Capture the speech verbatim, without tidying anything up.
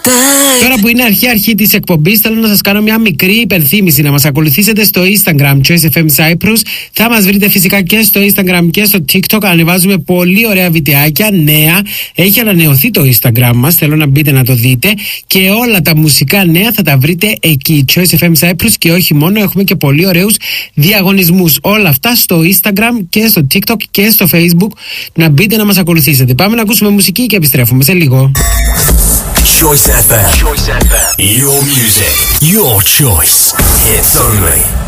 Τώρα που είναι αρχή-αρχή της εκπομπής, θέλω να σας κάνω μια μικρή υπενθύμηση. Να μας ακολουθήσετε στο Instagram Choice εφ εμ Cyprus. Θα μας βρείτε φυσικά και στο Instagram και στο TikTok. Ανεβάζουμε πολύ ωραία βιντεάκια νέα. Έχει ανανεωθεί το Instagram μας. Θέλω να μπείτε να το δείτε. Και όλα τα μουσικά νέα θα τα βρείτε εκεί. Choice εφ εμ Cyprus. Και όχι μόνο, έχουμε και πολύ ωραίους διαγωνισμούς. Όλα αυτά στο Instagram και στο TikTok και στο Facebook. Να μπείτε να μας ακολουθήσετε. Πάμε να ακούσουμε μουσική και επιστρέφουμε σε λίγο. Choice εφ εμ. Choice εφ εμ. Your music, your choice. Hits only.